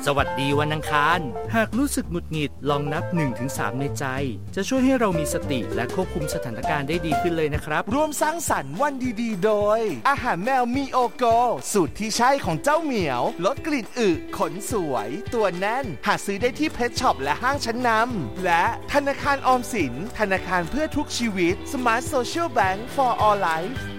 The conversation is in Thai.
สวัสดีวันอังคารหากรู้สึกหงุดหงิดลองนับ 1-3 ในใจจะช่วยให้เรามีสติและควบคุมสถานการณ์ได้ดีขึ้นเลยนะครับร่วมสร้างสรรค์วันดีๆโดยอาหารแมวมีโอโกสูตรที่ใช่ของเจ้าเหมียวลดกลิ่นอึขนสวยตัวแน่นหาซื้อได้ที่เพชช็อปและห้างชั้นนำและธนาคารออมสินธนาคารเพื่อทุกชีวิต Smart Social Bank for All Life